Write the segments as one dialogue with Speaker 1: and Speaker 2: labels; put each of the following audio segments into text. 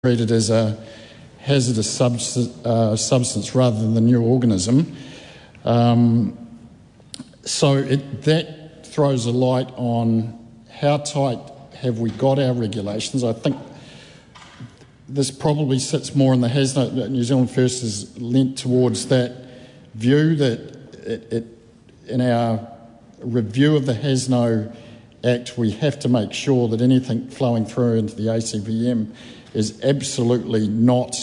Speaker 1: treated as a hazardous substance rather than the new organism. So that throws a light on how tight have we got our regulations. I think this probably sits more in the HASNO. New Zealand First is lent towards that view that in our review of the HASNO Act, we have to make sure that anything flowing through into the ACVM is absolutely not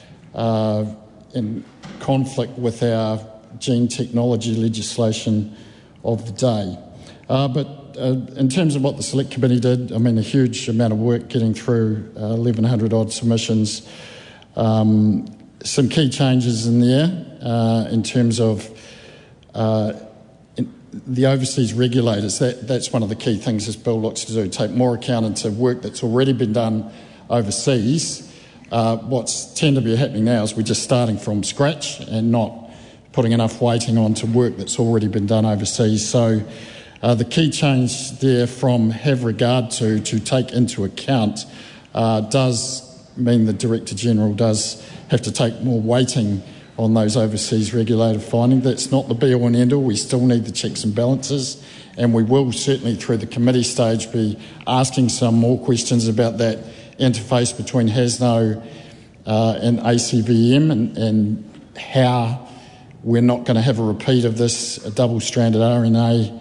Speaker 1: in conflict with our gene technology legislation of the day. But in terms of what the Select Committee did, I mean, a huge amount of work getting through 1,100 odd submissions. Some key changes in there in terms of the overseas regulators. That's one of the key things this bill looks to do, take more account into work that's already been done overseas. What's tend to be happening now is we're just starting from scratch and not putting enough weighting onto work that's already been done overseas. So the key change there from have regard to take into account does mean the Director-General does have to take more weighting on those overseas regulator findings. That's not the be-all and end-all. We still need the checks and balances, and we will certainly through the committee stage be asking some more questions about that interface between HASNO and ACVM and how we're not going to have a repeat of this double-stranded RNA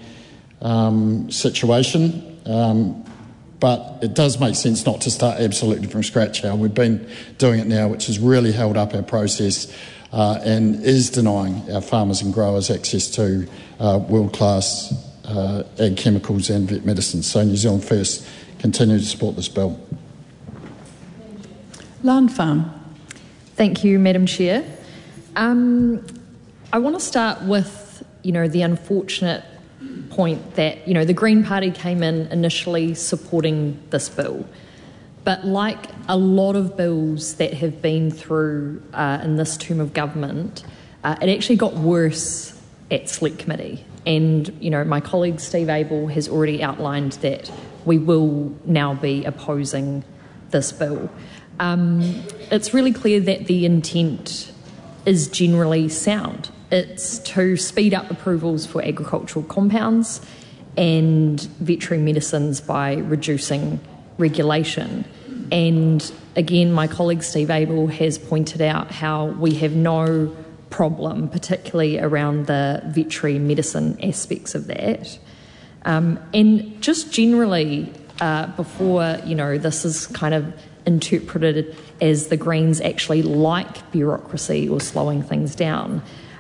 Speaker 1: situation. But it does make sense not to start absolutely from scratch how we've been doing it now, which has really held up our process and is denying our farmers and growers access to world-class ag chemicals and vet medicines. So New Zealand First continue to support this bill.
Speaker 2: Lan Farm.
Speaker 3: Thank you, Madam Chair. I want to start with, the unfortunate point that, the Green Party came in initially supporting this bill. But like a lot of bills that have been through in this term of government, it actually got worse at Select Committee. And, my colleague Steve Abel has already outlined that we will now be opposing this bill. It's really clear that the intent is generally sound. It's to speed up approvals for agricultural compounds and veterinary medicines by reducing regulation. And again, my colleague Steve Abel has pointed out how we have no problem, particularly around the veterinary medicine aspects of that. And just generally, before, this is kind of interpreted as the Greens actually like bureaucracy or slowing things down,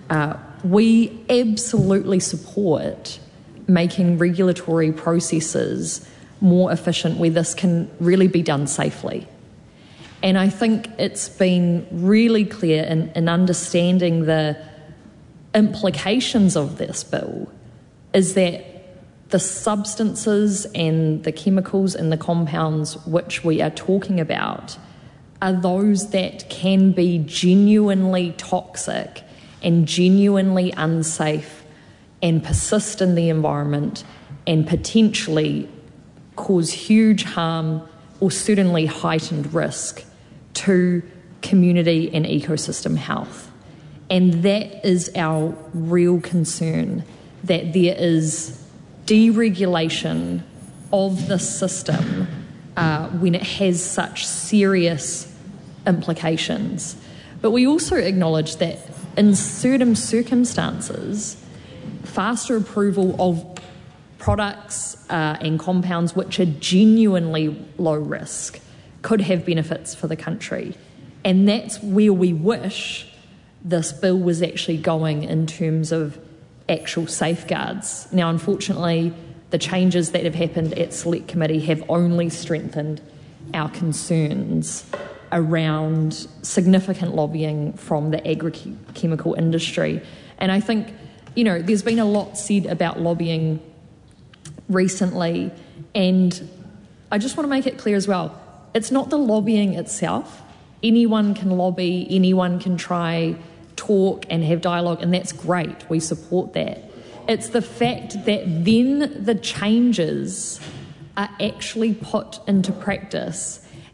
Speaker 3: we absolutely support making regulatory processes more efficient where this can really be done safely. And I think it's been really clear in understanding the implications of this bill is that the substances and the chemicals and the compounds which we are talking about are those that can be genuinely toxic and genuinely unsafe and persist in the environment and potentially cause huge harm or certainly heightened risk to community and ecosystem health. And that is our real concern, that there is deregulation of the system when it has such serious implications. But we also acknowledge that in certain circumstances, faster approval of products and compounds which are genuinely low risk could have benefits for the country. And that's where we wish this bill was actually going in terms of actual safeguards. Now, unfortunately, the changes that have happened at Select Committee have only strengthened our concerns around significant lobbying from the agrochemical industry. And I think, there's been a lot said about lobbying recently, and I just want to make it clear as well, it's not the lobbying itself. Anyone can lobby, anyone can try, talk and have dialogue, and that's great, we support that. It's the fact that then the changes are actually put into practice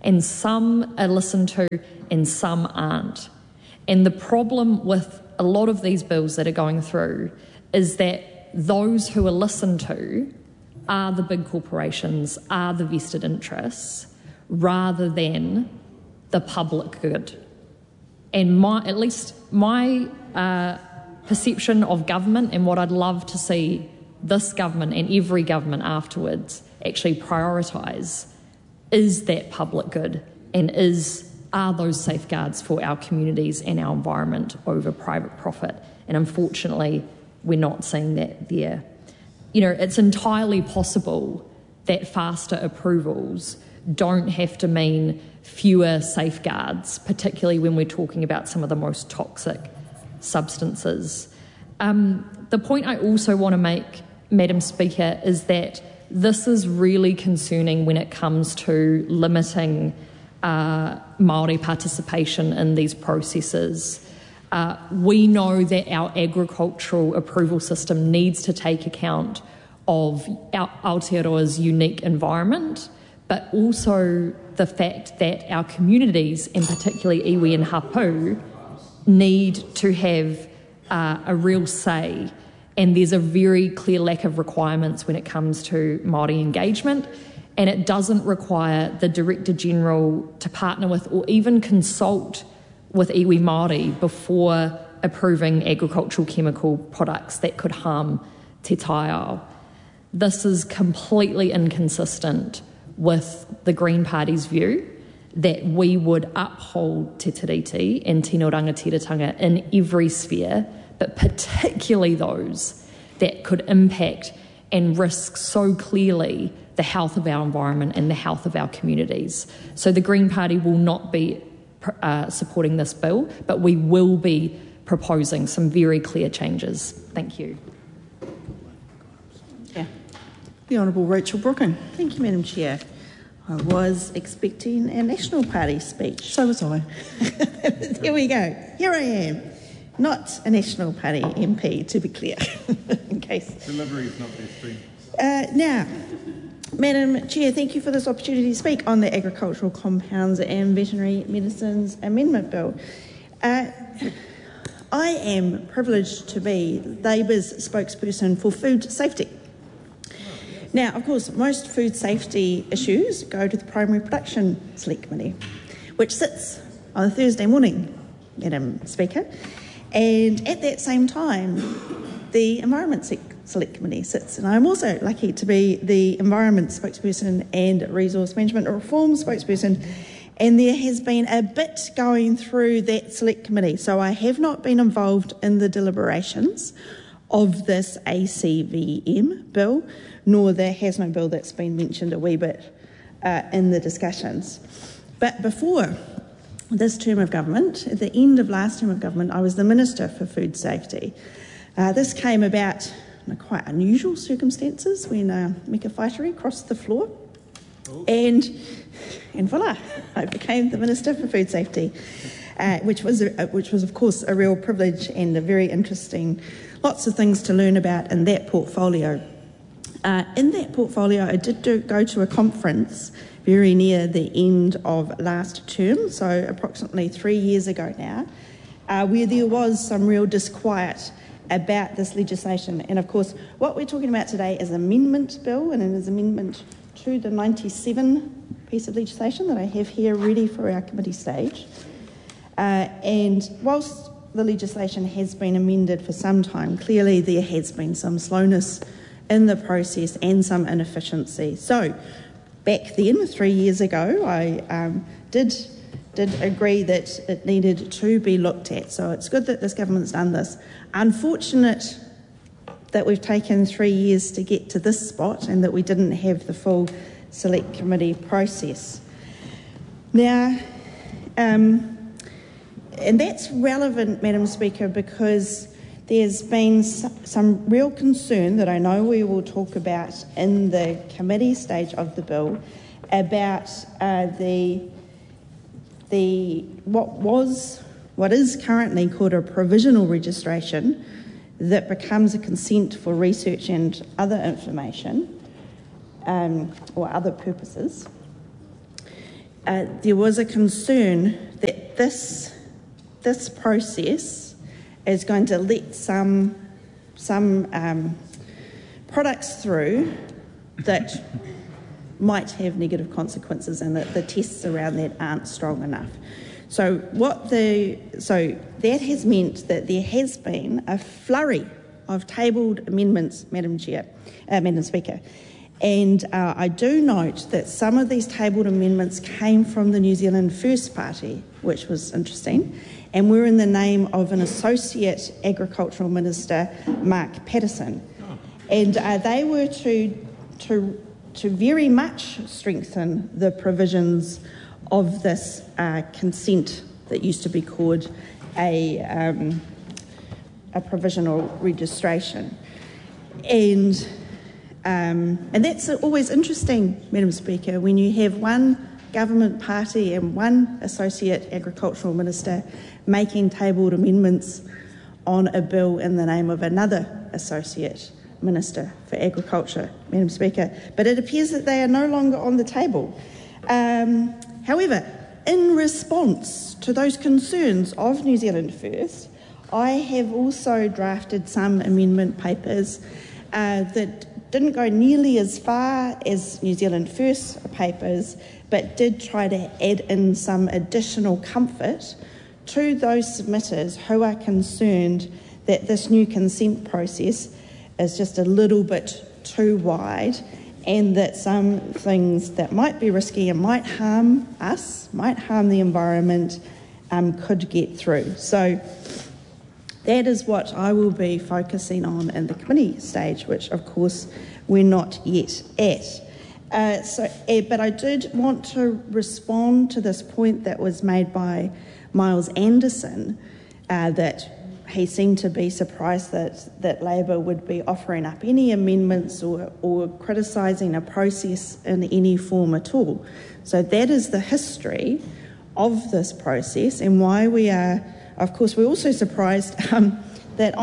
Speaker 3: And some are listened to and some aren't. And the problem with a lot of these bills that are going through is that those who are listened to are the big corporations, are the vested interests, rather than the public good. And at least my perception of government, and what I'd love to see this government and every government afterwards actually prioritise, is that public good and are those safeguards for our communities and our environment over private profit. And unfortunately, we're not seeing that there. You know, it's entirely possible that faster approvals don't have to mean fewer safeguards, particularly when we're talking about some of the most toxic substances. The point I also want to make, Madam Speaker, is that this is really concerning when it comes to limiting Māori participation in these processes. We know that our agricultural approval system needs to take account of Aotearoa's unique environment, but also the fact that our communities, and particularly iwi and hapu, need to have a real say. And there's a very clear lack of requirements when it comes to Māori engagement, and it doesn't require the Director General to partner with or even consult with iwi Māori before approving agricultural chemical products that could harm te taiao. This is completely inconsistent with the Green Party's view that we would uphold te tiriti and tino rangatiratanga in every sphere, but particularly those that could impact and risk so clearly the health of our environment and the health of our communities. So the Green Party will not be supporting this bill, but we will be proposing some very clear changes. Thank you.
Speaker 2: Yeah. The Honourable Rachel Brooking.
Speaker 4: Thank you, Madam Chair. I was expecting a National Party speech.
Speaker 2: So was I.
Speaker 4: Here we go. Here I am. Not a National Party MP, to be clear, in case.
Speaker 5: Delivery is not best thing.
Speaker 4: Now, Madam Chair, thank you for this opportunity to speak on the Agricultural Compounds and Veterinary Medicines Amendment Bill. I am privileged to be Labour's spokesperson for food safety. Now, of course, most food safety issues go to the Primary Production Select Committee, which sits on a Thursday morning, Madam Speaker, and at that same time, the Environment Select Committee sits, and I'm also lucky to be the Environment spokesperson and Resource Management Reform spokesperson, and there has been a bit going through that Select Committee, so I have not been involved in the deliberations of this ACVM bill, nor the HASNO bill that's been mentioned a wee bit in the discussions. But before this term of government, at the end of last term of government, I was the Minister for Food Safety. This came about in quite unusual circumstances when Mika Whaitiri crossed the floor, and voila, I became the Minister for Food Safety, which was of course a real privilege and a very interesting, lots of things to learn about in that portfolio. In that portfolio, I did go to a conference very near the end of last term, so approximately 3 years ago now, where there was some real disquiet about this legislation. And of course, what we're talking about today is an amendment bill, and it is amendment to the 97 piece of legislation that I have here ready for our committee stage. And whilst the legislation has been amended for some time, clearly there has been some slowness in the process and some inefficiency. So back then, 3 years ago, I did agree that it needed to be looked at. So it's good that this government's done this. Unfortunate that we've taken 3 years to get to this spot and that we didn't have the full select committee process. Now, and that's relevant, Madam Speaker, because there's been some real concern that I know we will talk about in the committee stage of the bill about what is currently called a provisional registration that becomes a consent for research and other information or other purposes. there was a concern that this process is going to let some products through that might have negative consequences, and that the tests around that aren't strong enough. So that has meant that there has been a flurry of tabled amendments, Madam Speaker. And I do note that some of these tabled amendments came from the New Zealand First Party, which was interesting, and were in the name of an Associate Agricultural Minister, Mark Patterson. And they were to very much strengthen the provisions of this consent that used to be called a provisional registration. And that's always interesting, Madam Speaker, when you have one government party and one Associate Agricultural Minister making tabled amendments on a bill in the name of another Associate Minister for Agriculture, Madam Speaker. But it appears that they are no longer on the table. However, in response to those concerns of New Zealand First, I have also drafted some amendment papers that didn't go nearly as far as New Zealand First papers, but did try to add in some additional comfort to those submitters who are concerned that this new consent process is just a little bit too wide, and that some things that might be risky and might harm us, might harm the environment, could get through. So that is what I will be focusing on in the committee stage, which of course we're not yet at. But I did want to respond to this point that was made by Miles Anderson, that he seemed to be surprised that Labor would be offering up any amendments or criticising a process in any form at all. So that is the history of this process, and why we are, of course, we're also surprised that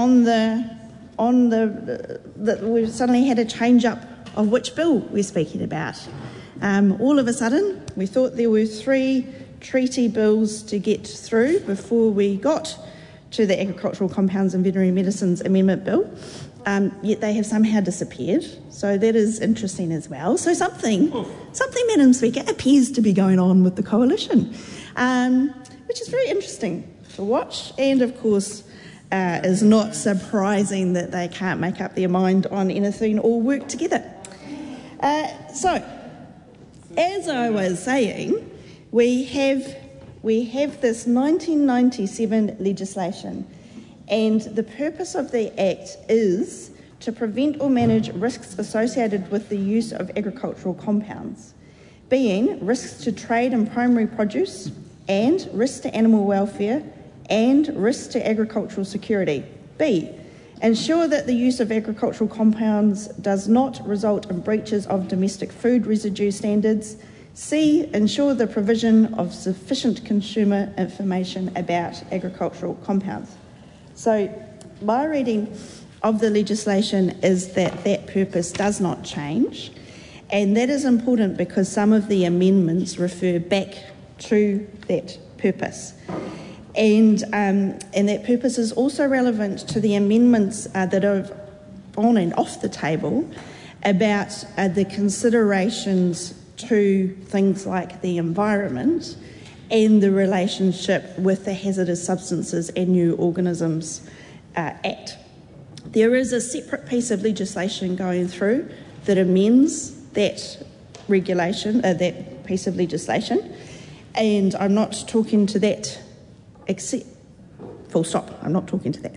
Speaker 4: that we've suddenly had a change up of which bill we're speaking about. All of a sudden, we thought there were 3 treaty bills to get through before we got to the Agricultural Compounds and Veterinary Medicines Amendment Bill, yet they have somehow disappeared. So that is interesting as well. So something, Madam Speaker, appears to be going on with the coalition, which is very interesting to watch, and of course is not surprising that they can't make up their mind on anything or work together. So, as I was saying, we have this 1997 legislation, and the purpose of the Act is to prevent or manage risks associated with the use of agricultural compounds, being risks to trade and primary produce, and risks to animal welfare, and risks to agricultural security. B, ensure that the use of agricultural compounds does not result in breaches of domestic food residue standards. C, ensure the provision of sufficient consumer information about agricultural compounds. So my reading of the legislation is that that purpose does not change, and that is important because some of the amendments refer back to that purpose. And that purpose is also relevant to the amendments that are on and off the table about the considerations to things like the environment and the relationship with the Hazardous Substances and New Organisms Act. There is a separate piece of legislation going through that amends that regulation, that piece of legislation, and I'm not talking to that except, full stop, I'm not talking to that.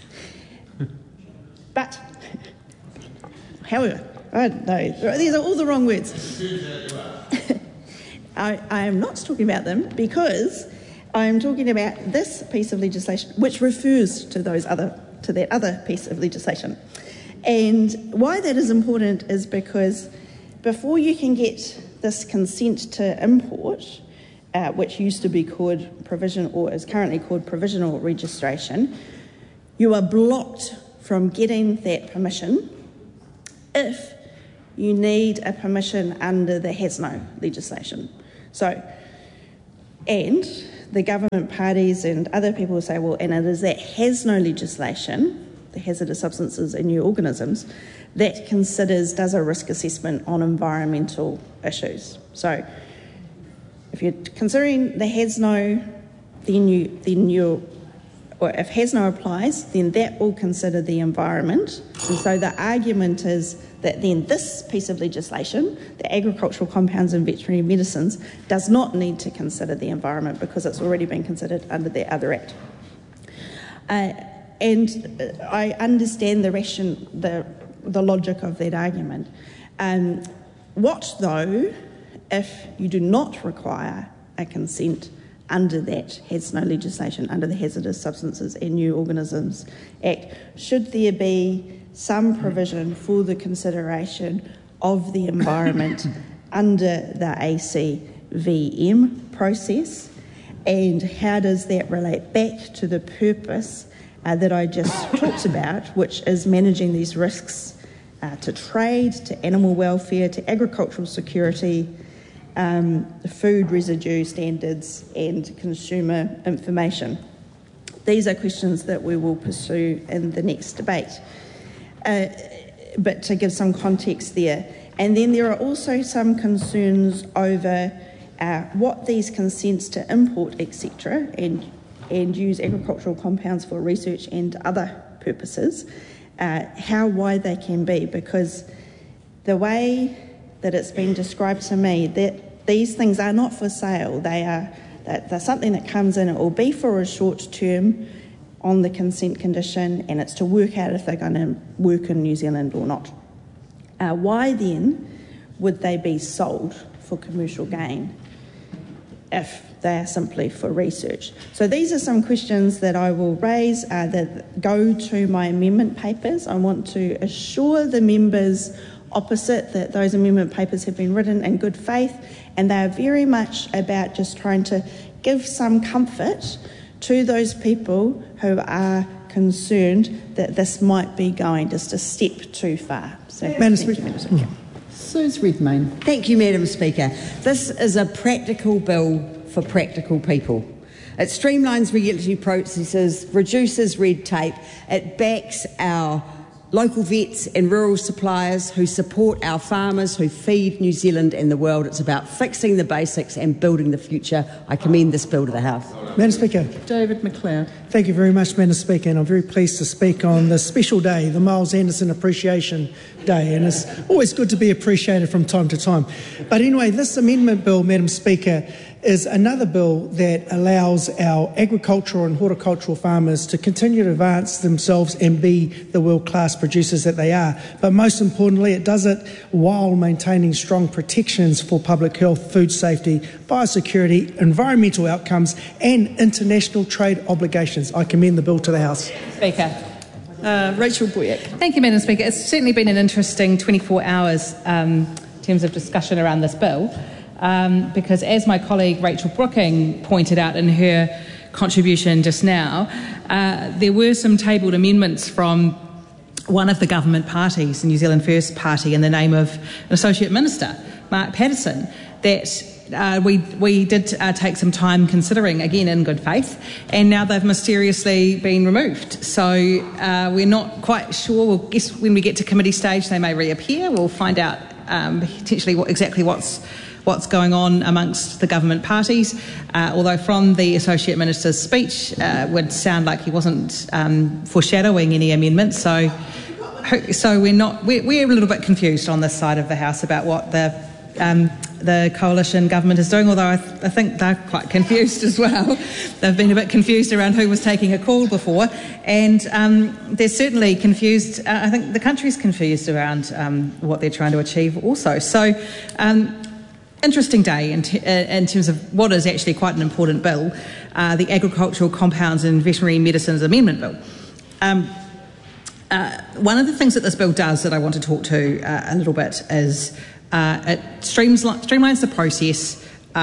Speaker 4: But, however, I don't know, these are all the wrong words. I am not talking about them because I am talking about this piece of legislation, which refers to that other piece of legislation. And why that is important is because before you can get this consent to import, which used to be called provision, or is currently called provisional registration, you are blocked from getting that permission if you need a permission under the HASNO legislation. So And the government parties and other people say, well, and it is that HAZNO legislation, the Hazardous Substances and New Organisms, that does a risk assessment on environmental issues. So if you're considering the HAZNO, or if HAZNO applies, then that will consider the environment. And so the argument is that then this piece of legislation, the Agricultural Compounds and Veterinary Medicines, does not need to consider the environment because it's already been considered under the other Act. And I understand the logic of that argument. What though if you do not require a consent under that HAZNO legislation, under the Hazardous Substances and New Organisms Act? Should there be some provision for the consideration of the environment under the ACVM process? And how does that relate back to the purpose that I just talked about, which is managing these risks to trade, to animal welfare, to agricultural security, food residue standards and consumer information? These are questions that we will pursue in the next debate. But to give some context there. And then there are also some concerns over what these consents to import, etc., and use agricultural compounds for research and other purposes, how wide they can be, because the way that it's been described to me, that these things are not for sale. They're something that comes in. It will be for a short term on the consent condition, and it's to work out if they're going to work in New Zealand or not. Why then would they be sold for commercial gain if they are simply for research? So these are some questions that I will raise that go to my amendment papers. I want to assure the members opposite that those amendment papers have been written in good faith, and they are very much about just trying to give some comfort to those people who are concerned that this might be going just a step too far. So,
Speaker 2: Madam Speaker. Suze Redmayne.
Speaker 5: Thank you, Madam Speaker. This is a practical bill for practical people. It streamlines regulatory processes, reduces red tape, it backs our local vets and rural suppliers who support our farmers, who feed New Zealand and the world. It's about fixing the basics and building the future. I commend this bill to the House.
Speaker 2: Madam Speaker.
Speaker 6: David McLeod.
Speaker 2: Thank you very much, Madam Speaker, and I'm very pleased to speak on this special day, the Miles Anderson Appreciation Day, and it's always good to be appreciated from time to time. But anyway, this amendment bill, Madam Speaker, is another bill that allows our agricultural and horticultural farmers to continue to advance themselves and be the world-class producers that they are. But most importantly, it does it while maintaining strong protections for public health, food safety, biosecurity, environmental outcomes and international trade obligations. I commend the bill to the House.
Speaker 6: Speaker.
Speaker 2: Rachel Boyack.
Speaker 6: Thank you, Madam Speaker. It's certainly been an interesting 24 hours in terms of discussion around this bill. Because as my colleague Rachel Brooking pointed out in her contribution just now, there were some tabled amendments from one of the government parties, the New Zealand First Party, in the name of an Associate Minister, Mark Patterson, that we did take some time considering, again in good faith, and now they've mysteriously been removed. So we're not quite sure. We'll guess when we get to committee stage they may reappear. We'll find out potentially what's going on amongst the government parties, although from the Associate Minister's speech would sound like he wasn't foreshadowing any amendments. So we're a little bit confused on this side of the House about what the coalition government is doing, although I think they're quite confused as well. They've been a bit confused around who was taking a call before, and they're certainly confused. I think the country's confused around what they're trying to achieve also. So interesting day in terms of what is actually quite an important bill, the Agricultural Compounds and Veterinary Medicines Amendment Bill. One of the things that this bill does that I want to talk to a little bit is it streamlines the process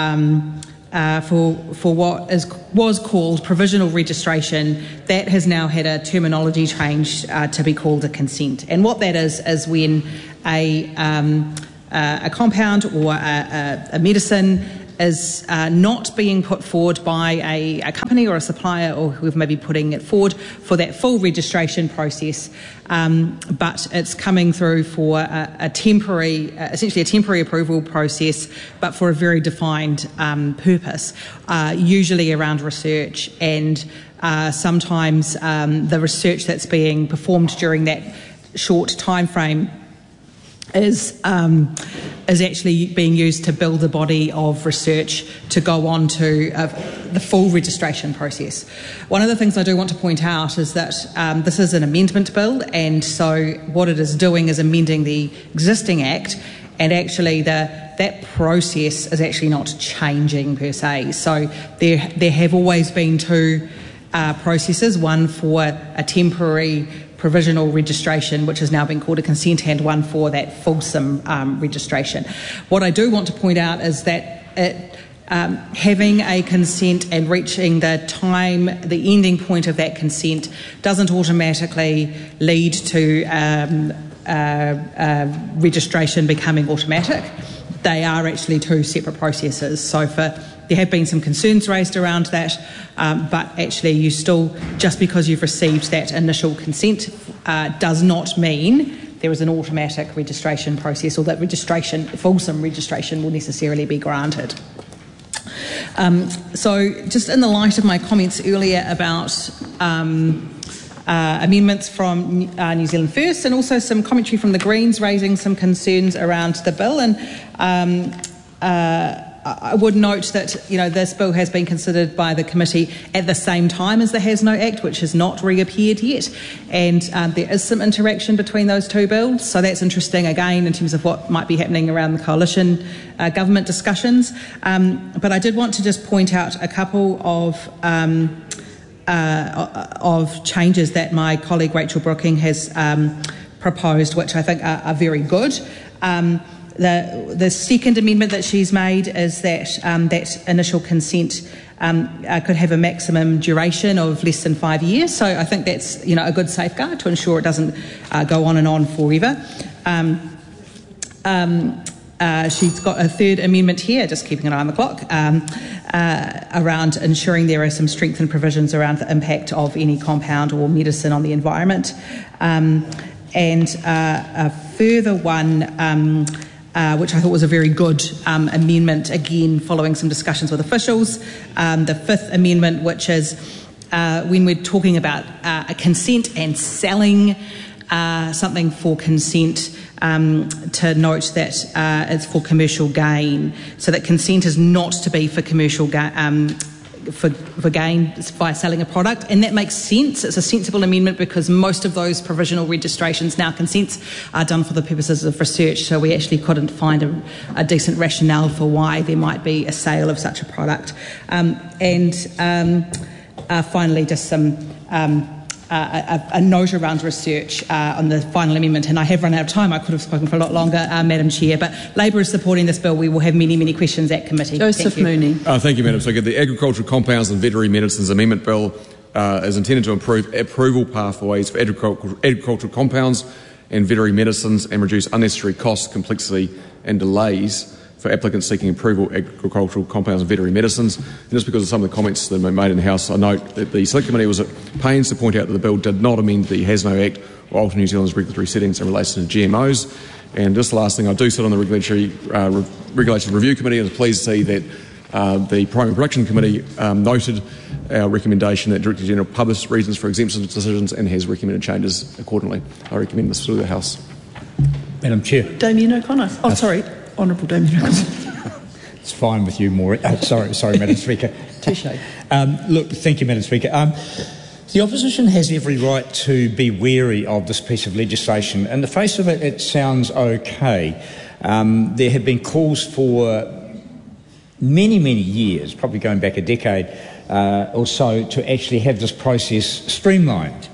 Speaker 6: for what was called provisional registration that has now had a terminology change to be called a consent. And what that is when a compound or a medicine is not being put forward by a company or a supplier or whoever may be putting it forward for that full registration process, but it's coming through for a temporary, essentially a temporary approval process, but for a very defined purpose, usually around research, and sometimes the research that's being performed during that short time frame is actually being used to build a body of research to go on to the full registration process. One of the things I do want to point out is that this is an amendment bill, and so what it is doing is amending the existing Act, and actually that process is actually not changing per se. So there have always been two processes, one for a temporary provisional registration, which has now been called a consent, and one for that fulsome registration. What I do want to point out is that having a consent and reaching the ending point of that consent doesn't automatically lead to registration becoming automatic. They are actually two separate processes. So there have been some concerns raised around that, but actually you still, just because you've received that initial consent does not mean there is an automatic registration process, or that fulsome registration will necessarily be granted. So just in the light of my comments earlier about amendments from New Zealand First, and also some commentary from the Greens raising some concerns around the bill, and I would note that this bill has been considered by the committee at the same time as the Has No Act, which has not reappeared yet, and there is some interaction between those two bills, so that's interesting again in terms of what might be happening around the coalition government discussions. But I did want to just point out a couple of changes that my colleague Rachel Brooking has proposed, which I think are very good. The second amendment that she's made is that that initial consent could have a maximum duration of less than 5 years. So I think that's a good safeguard to ensure it doesn't go on and on forever. She's got a third amendment here, just keeping an eye on the clock, around ensuring there are some strengthened provisions around the impact of any compound or medicine on the environment. And a further one, which I thought was a very good amendment, again following some discussions with officials. The fifth amendment, which is when we're talking about a consent and selling something for consent, to note that it's for commercial gain, so that consent is not to be for commercial gain. For gain by selling a product, and that makes sense. It's a sensible amendment because most of those provisional registrations, now consents, are done for the purposes of research, so we actually couldn't find a decent rationale for why there might be a sale of such a product. Finally, just some a note around research on the final amendment, and I have run out of time. I could have spoken for a lot longer, Madam Chair, but Labor is supporting this bill. We will have many, many questions at committee.
Speaker 7: Joseph Mooney.
Speaker 8: Thank you, Madam Speaker. The Agricultural Compounds and Veterinary Medicines Amendment Bill is intended to improve approval pathways for agricultural compounds and veterinary medicines and reduce unnecessary costs, complexity and delays for applicants seeking approval of agricultural compounds and veterinary medicines. And just because of some of the comments that have been made in the House, I note that the Select Committee was at pains to point out that the bill did not amend the Has No Act or alter New Zealand's regulatory settings in relation to GMOs. And just the last thing, I do sit on the Regulatory Review Committee, and I was pleased to see that the Primary Production Committee noted our recommendation that Director General publish reasons for exemption decisions and has recommended changes accordingly. I recommend this to the House.
Speaker 7: Madam Chair.
Speaker 9: Damien O'Connor. Oh, sorry. Honourable Damien O'Connor.
Speaker 7: It's fine with you, Maureen. Sorry, Madam Speaker.
Speaker 9: Touche.
Speaker 7: Look, thank you, Madam Speaker. The opposition has every right to be wary of this piece of legislation. In the face of it, it sounds okay. There have been calls for many, many years, probably going back a decade or so, to actually have this process streamlined.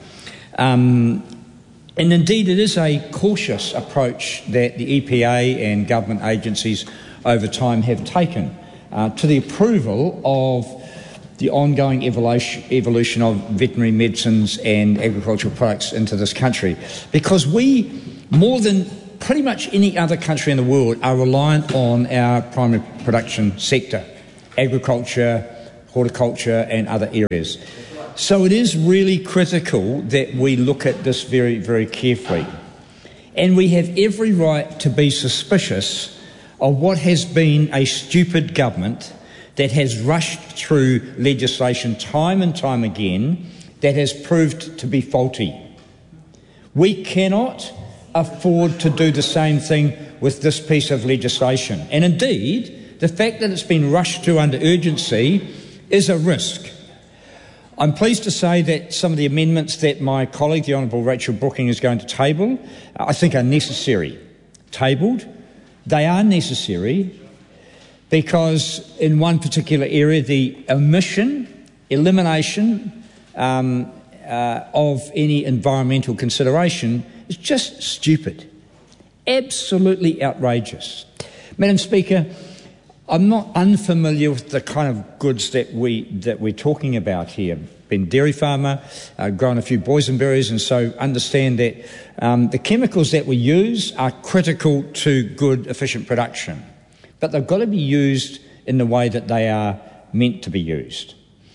Speaker 7: And indeed, it is a cautious approach that the EPA and government agencies over time have taken to the approval of the ongoing evolution of veterinary medicines and agricultural products into this country. Because we, more than pretty much any other country in the world are reliant on our primary production sector, agriculture, horticulture and other areas. So it is really critical that we look at this very, very carefully. And we have every right to be suspicious of what has been a stupid government that has rushed through legislation time and time again that has proved to be faulty. We cannot afford to do the same thing with this piece of legislation. And indeed, the fact that it's been rushed through under urgency is a risk. I'm pleased to say that some of the amendments that my colleague, the Honourable Rachel Brooking, is going to table, I think are necessary. Tabled. They are necessary because in one particular area, the elimination of any environmental consideration is just stupid, absolutely outrageous. Madam Speaker, I'm not unfamiliar with the kind of goods that we're talking about here. Been a dairy farmer, grown a few boysenberries, and so understand that the chemicals that we use are critical to good, efficient production. But they've got to be used in the way that they are meant to be used.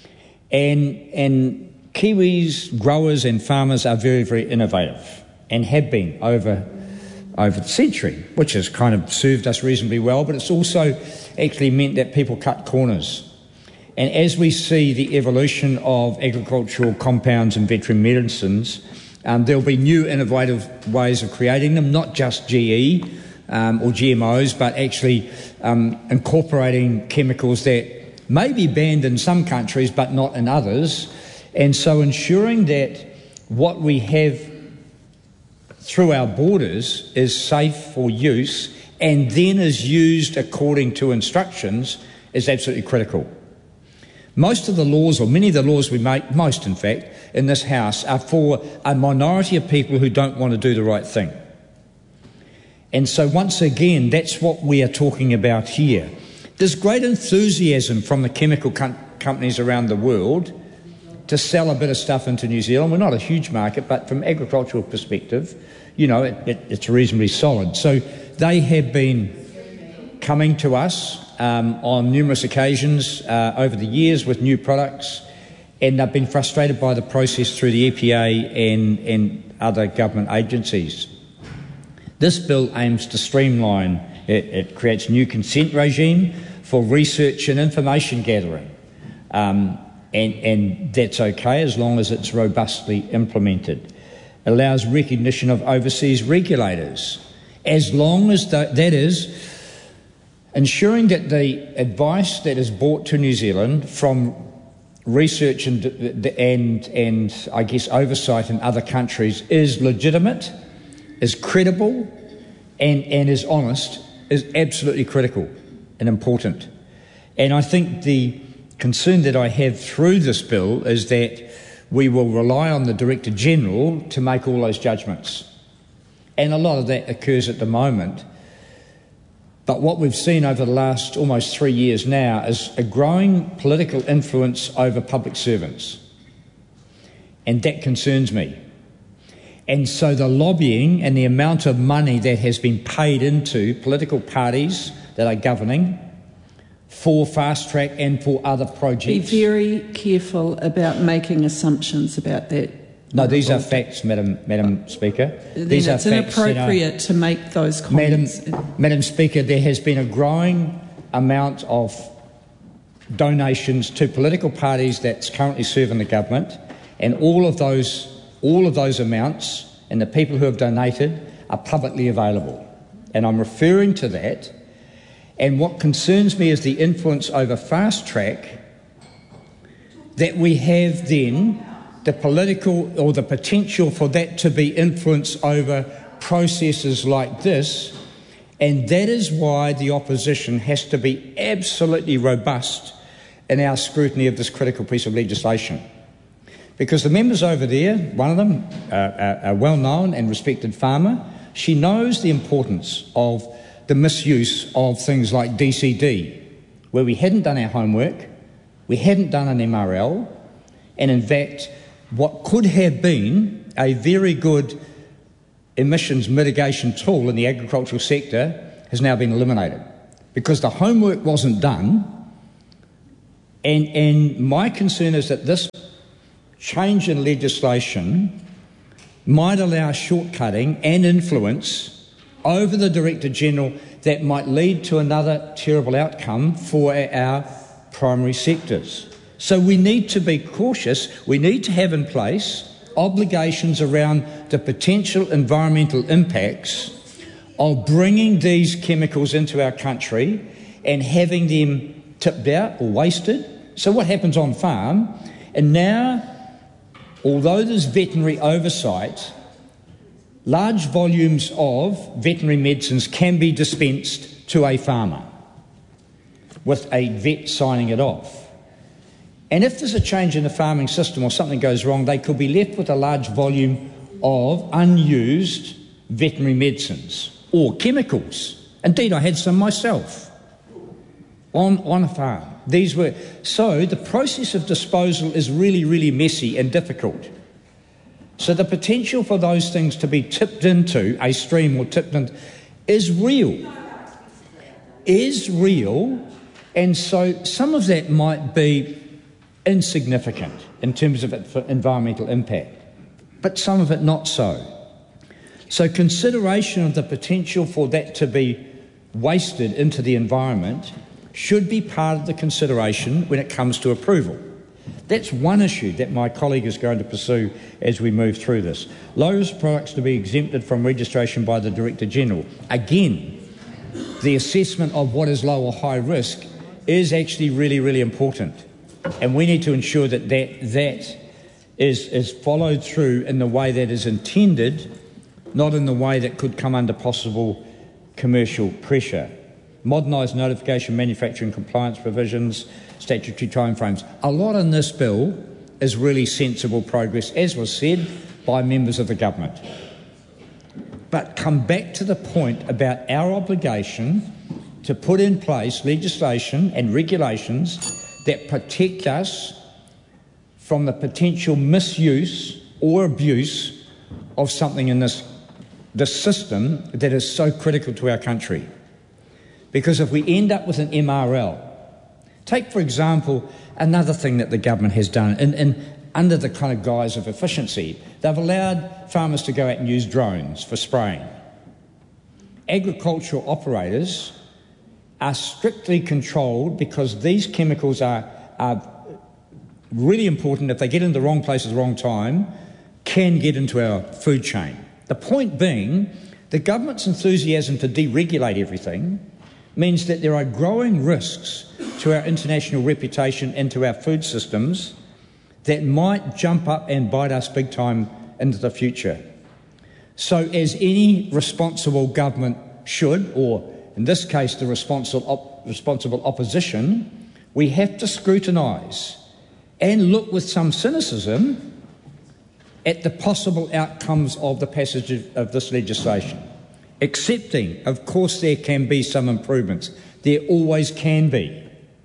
Speaker 7: And Kiwis, growers and farmers are very, very innovative and have been over the century, which has kind of served us reasonably well, but it's also actually meant that people cut corners. And as we see the evolution of agricultural compounds and veterinary medicines, there'll be new innovative ways of creating them, not just GE or GMOs, but actually incorporating chemicals that may be banned in some countries but not in others. And so ensuring that what we have through our borders is safe for use and then is used according to instructions is absolutely critical. Most of the laws, or many of the laws we make, most in fact, in this House are for a minority of people who don't want to do the right thing. And so once again, that's what we are talking about here. There's great enthusiasm from the chemical companies around the world to sell a bit of stuff into New Zealand. We're not a huge market, but from an agricultural perspective, you know, it's reasonably solid. So they have been coming to us on numerous occasions over the years with new products, and they've been frustrated by the process through the EPA and other government agencies. This bill aims to streamline. It creates a new consent regime for research and information gathering. And that's okay as long as it's robustly implemented. It allows recognition of overseas regulators, as long as that is ensuring that the advice that is brought to New Zealand from research and I guess oversight in other countries is legitimate, is credible, and is honest, is absolutely critical and important. And I think the concern that I have through this bill is that we will rely on the Director General to make all those judgments. And a lot of that occurs at the moment. But what we've seen over the last almost 3 years now is a growing political influence over public servants. And that concerns me. And so the lobbying and the amount of money that has been paid into political parties that are governing for Fast Track and for other projects.
Speaker 9: Be very careful about making assumptions about that.
Speaker 7: No, these are facts, Madam Speaker. These
Speaker 9: Then it's inappropriate to make those comments.
Speaker 7: Madam Speaker, there has been a growing amount of donations to political parties that's currently serving the government, and all of those amounts and the people who have donated are publicly available. And I'm referring to that. And what concerns me is the influence over Fast Track that we have then, the political or the potential for that to be influence over processes like this. And that is why the opposition has to be absolutely robust in our scrutiny of this critical piece of legislation. Because the members over there, one of them, a well-known and respected farmer, she knows the importance of the misuse of things like DCD, where we hadn't done our homework, we hadn't done an MRL, and in fact, what could have been a very good emissions mitigation tool in the agricultural sector has now been eliminated because the homework wasn't done. And my concern is that this change in legislation might allow shortcutting and influence over the Director-General that might lead to another terrible outcome for our primary sectors. So we need to be cautious. We need to have in place obligations around the potential environmental impacts of bringing these chemicals into our country and having them tipped out or wasted. So what happens on farm? And now, although there's veterinary oversight, large volumes of veterinary medicines can be dispensed to a farmer with a vet signing it off. And if there's a change in the farming system or something goes wrong, they could be left with a large volume of unused veterinary medicines or chemicals. Indeed, I had some myself on a farm. So the process of disposal is really, really messy and difficult. So the potential for those things to be tipped into a stream or tipped in is real. And so some of that might be insignificant in terms of environmental impact, but some of it not so. So consideration of the potential for that to be wasted into the environment should be part of the consideration when it comes to approval. That's one issue that my colleague is going to pursue as we move through this. Low-risk products to be exempted from registration by the Director-General. Again, the assessment of what is low or high risk is actually really, really important. And we need to ensure that that is followed through in the way that is intended, not in the way that could come under possible commercial pressure. Modernised notification, manufacturing compliance provisions, statutory timeframes. A lot in this bill is really sensible progress, as was said by members of the government. But come back to the point about our obligation to put in place legislation and regulations that protect us from the potential misuse or abuse of something in this system that is so critical to our country. Because if we end up with an MRL, take, for example, another thing that the government has done, and under the kind of guise of efficiency, they've allowed farmers to go out and use drones for spraying. Agricultural operators are strictly controlled because these chemicals are really important. If they get in the wrong place at the wrong time, can get into our food chain. The point being, the government's enthusiasm to deregulate everything means that there are growing risks to our international reputation and to our food systems that might jump up and bite us big time into the future. So as any responsible government should, or in this case the responsible opposition, we have to scrutinise and look with some cynicism at the possible outcomes of the passage of this legislation. Accepting, of course, there can be some improvements. There always can be.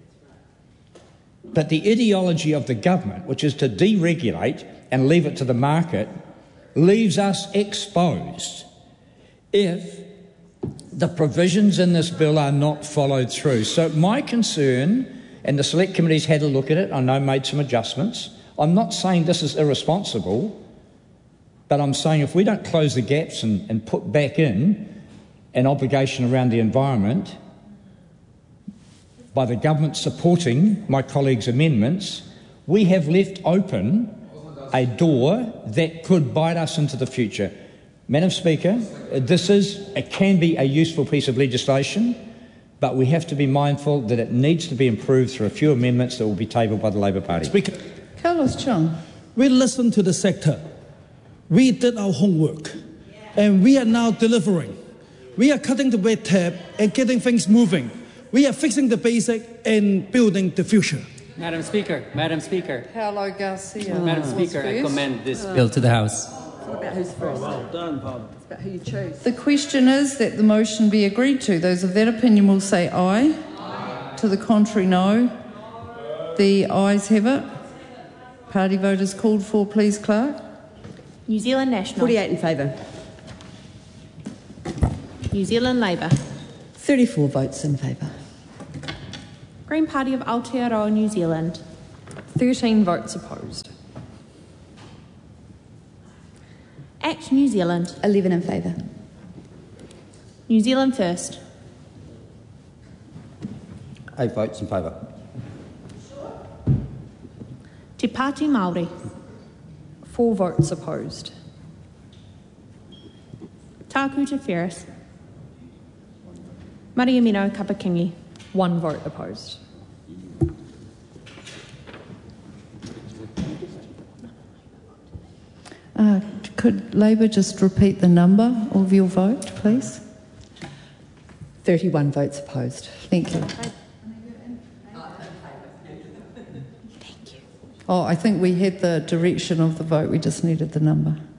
Speaker 7: But the ideology of the government, which is to deregulate and leave it to the market, leaves us exposed if the provisions in this bill are not followed through. So my concern, and the Select Committee's had a look at it, I know made some adjustments. I'm not saying this is irresponsible, but I'm saying if we don't close the gaps and put back in an obligation around the environment, by the government supporting my colleagues' amendments, we have left open a door that could bite us into the future. Madam Speaker, it can be a useful piece of legislation, but we have to be mindful that it needs to be improved through a few amendments that will be tabled by the Labour Party.
Speaker 9: Speaker, Carlos Chung.
Speaker 10: We listened to the sector. We did our homework, and we are now delivering. We are cutting the red tape and getting things moving. We are fixing the basic and building the future.
Speaker 11: Madam Speaker.
Speaker 9: Paolo Garcia.
Speaker 11: Madam Speaker, I commend this bill to the House.
Speaker 9: It's not about who's first. Well done, Paolo. It's about who you choose. The question is that the motion be agreed to. Those of that opinion will say aye. Aye. To the contrary, no. The ayes have it. Party vote is called for, please, Clerk.
Speaker 12: New Zealand National.
Speaker 5: 48 in favour.
Speaker 12: New Zealand Labour.
Speaker 5: 34 votes in favour.
Speaker 12: Green Party of Aotearoa New Zealand.
Speaker 3: 13 votes opposed.
Speaker 12: ACT New Zealand.
Speaker 13: 11 in favour.
Speaker 12: New Zealand First.
Speaker 11: 8 votes in favour.
Speaker 12: Te Pāti Māori.
Speaker 3: 4 votes opposed.
Speaker 12: Tāku Te Whereas. Mariamino Kapakingi.
Speaker 3: 1 vote opposed.
Speaker 9: Could Labor just repeat the number of your vote, please?
Speaker 5: 31 votes opposed.
Speaker 9: Thank you. Oh, I think we had the direction of the vote, we just needed the number.